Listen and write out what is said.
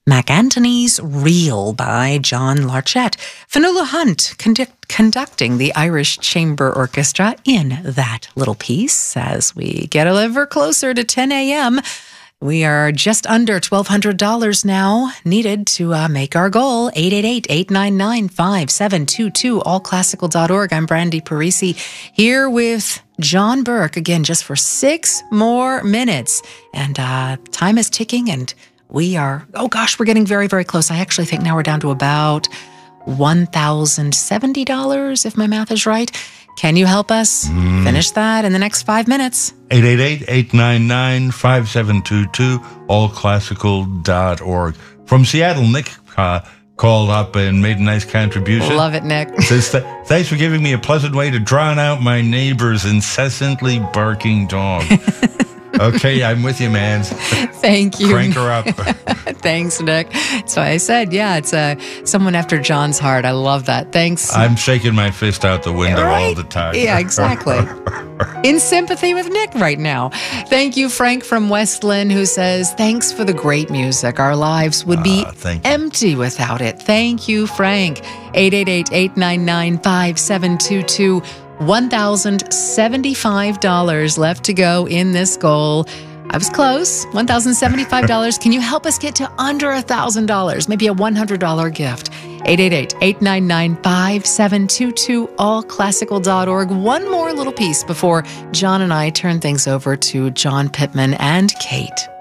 Mac Antony's Reel by John Larchette. Fionnuala Hunt conducting the Irish Chamber Orchestra in that little piece. As we get ever closer to 10 a.m., we are just under $1,200 now needed to make our goal. 888-899-5722, allclassical.org. I'm Brandy Parisi here with John Burke, again, just for 6 more minutes. And time is ticking, and we are, we're getting very, very close. I actually think now we're down to about $1,070, if my math is right. Can you help us finish that in the next 5 minutes? 888-899-5722, allclassical.org. From Seattle, Nick called up and made a nice contribution. Love it, Nick. Says, thanks for giving me a pleasant way to drown out my neighbor's incessantly barking dog. Okay, I'm with you, man. Thank you. Crank her up. Thanks, Nick. So I said, it's someone after John's heart. I love that. Thanks. I'm shaking my fist out the window all the time. Yeah, exactly. In sympathy with Nick right now. Thank you, Frank from Westland, who says, thanks for the great music. Our lives would be empty without it. Thank you, Frank. 888-899-5722. $1,075 left to go in this goal. I was close. $1,075. Can you help us get to under $1,000? Maybe a $100 gift. 888-899-5722, allclassical.org. One more little piece before John and I turn things over to John Pittman and Kate.